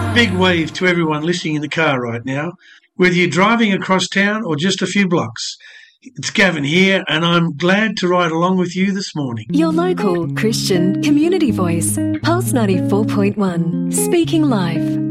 Big wave to everyone listening in the car right now, whether you're driving across town or just a few blocks. It's Gavin here, and I'm glad to ride along with you this morning. Your local Christian community voice, Pulse 94.1, speaking life.